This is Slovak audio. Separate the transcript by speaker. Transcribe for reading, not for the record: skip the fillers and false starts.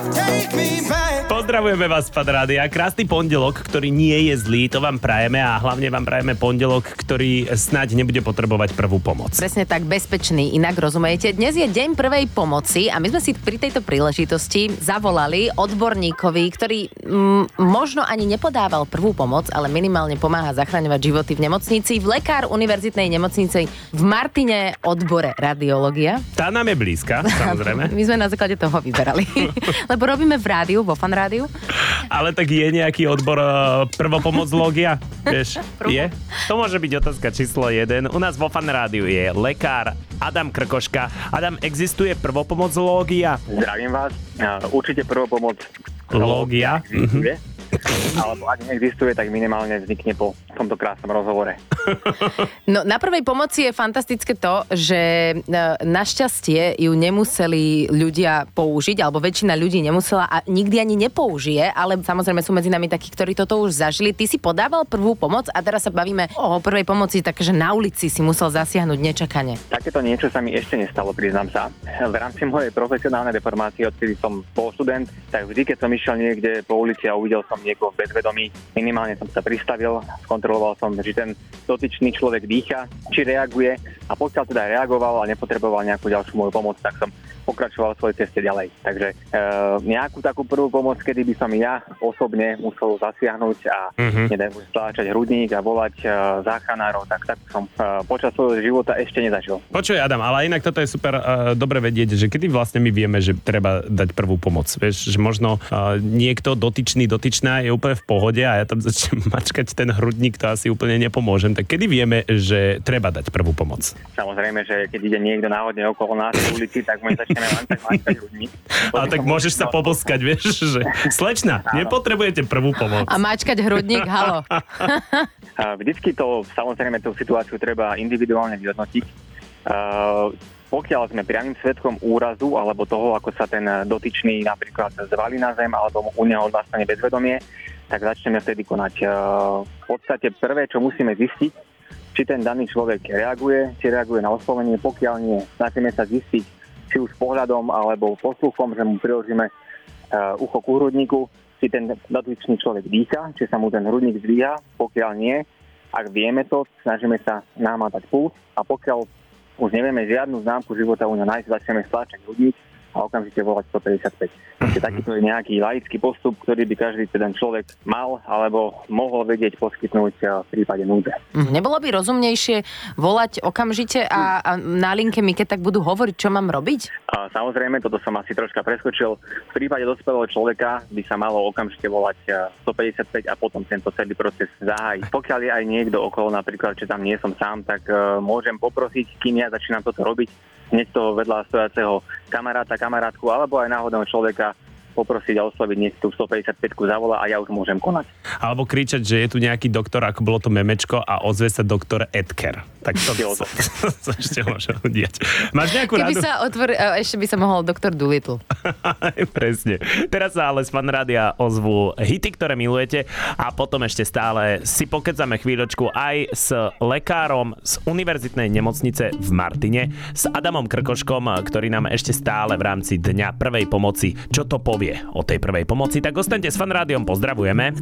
Speaker 1: Pozdravujeme vás, Fan Rádia. Krásny pondelok, ktorý nie je zlý, to vám prajeme a hlavne vám prajeme pondelok, ktorý snáď nebude potrebovať prvú pomoc.
Speaker 2: Presne tak, bezpečný, inak rozumiete. Dnes je deň prvej pomoci a my sme si pri tejto príležitosti zavolali odborníkovi, ktorý možno ani nepodával prvú pomoc, ale minimálne pomáha zachraňovať životy v nemocnici, lekár univerzitnej nemocnice v Martine, odbore radiológia.
Speaker 1: Tá nám je blízka, samozrejme.
Speaker 2: My sme na základe toho vyberali, lebo robíme v rádiu, vo Fan Rádiu.
Speaker 1: Ale tak je nejaký odbor prvopomoclógia? Vieš, je? To môže byť otázka číslo 1. U nás vo Fan Rádiu je lekár Adam Krkoška. Adam, existuje prvopomoclógia?
Speaker 3: Zdravím vás. Určite prvopomoclógia existuje. Alebo ak neexistuje, tak minimálne vznikne po tomto krásnom rozhovore.
Speaker 2: No, na prvej pomoci je fantastické to, že našťastie ju nemuseli ľudia použiť, alebo väčšina ľudí nemusela a nikdy ani nepoužije, ale samozrejme sú medzi nami takí, ktorí toto už zažili. Ty si podával prvú pomoc a teraz sa bavíme o prvej pomoci, takže na ulici si musel zasiahnuť nečakane.
Speaker 3: Takéto niečo sa mi ešte nestalo, priznám sa. V rámci mojej profesionálnej deformácie, odkedy som bol študent, tak vždy, keď som išiel niekde po ulici a uvidel som niekoho v bezvedomí, minimálne som sa pristavil, skontroloval som, či ten dotyčný človek dýcha, či reaguje a pokiaľ teda reagoval a nepotreboval nejakú ďalšiu moju pomoc, tak som pokračoval v svojej ceste ďalej. Takže nejakú takú prvú pomoc, kedy by som ja osobne musel zasiahnuť a nedaj mu stláčať hrudník a volať záchranárov, tak som počas svojho života ešte nezažil.
Speaker 1: Počuj, Adam, ale inak toto je super dobre vedieť, že kedy vlastne my vieme, že treba dať prvú pomoc. Vieš, že možno niekto dotyčná je úplne v pohode a ja tam začnem mačkať ten hrudník, to asi úplne nepomôžem. Tak kedy vieme, že treba dať prvú pomoc?
Speaker 3: Samozrejme, že keď ide niekto náhodne okolo nás v ulici, tak my začneme mačkať hrudník.
Speaker 1: Ale tak môžeš sa poboskať, vieš, že slečna, nepotrebujete prvú pomoc.
Speaker 2: A mačkať hrudník, halo.
Speaker 3: Vždycky to, samozrejme, tú situáciu treba individuálne vyhodnotiť. Pokiaľ sme priamym svedkom úrazu alebo toho, ako sa ten dotyčný napríklad zvalí na zem alebo u neho nastane bezvedomie, tak začneme vtedy konať. V podstate prvé, čo musíme zistiť, či ten daný človek reaguje, či reaguje na oslovenie, pokiaľ nie, snažíme sa zistiť, či už pohľadom alebo posluchom, že mu priložíme ucho ku hrudníku, či ten dotyčný človek dýcha, či sa mu ten hrudník zdvíha, pokiaľ nie, ak vieme to, snažíme sa namátať puls a pokiaľ už nevieme žiadnu známku života u ňa nájsť, začneme stláčať hrudník a okamžite volať 155. Takýto je nejaký laický postup, ktorý by každý ten človek mal alebo mohol vedieť poskytnúť v prípade núdze.
Speaker 2: Nebolo by rozumnejšie volať okamžite a na linke mi keď tak budú hovoriť, čo mám robiť?
Speaker 3: Samozrejme, toto som asi troška preskočil. V prípade dospelého človeka by sa malo okamžite volať 155 a potom tento celý proces zahájiť. Pokiaľ je aj niekto okolo, napríklad, že tam nie som sám, tak môžem poprosiť, kým ja začínam toto robiť, hneď toho vedľa stojaceho kamaráta, kamarátku alebo aj náhodného človeka poprosiť a osloviť, nech tú 155-ku zavolá a ja už môžem konať.
Speaker 1: Alebo kričať, že je tu nejaký doktor, ako bolo to memečko a ozve sa doktor Edker. Tak to ešte môže diať. Máš nejakú radu?
Speaker 2: Ešte by sa mohol doktor Doolittle.
Speaker 1: Presne. Teraz sa ale z Fan Rádia ozvú hity, ktoré milujete a potom ešte stále si pokecame chvíľočku aj s lekárom z univerzitnej nemocnice v Martine, s Adamom Krkoškom, ktorý nám ešte stále v rámci dňa prvej pomoci, čo to povie o tej prvej pomoci, tak ostaňte s Fan Rádiom, pozdravujeme.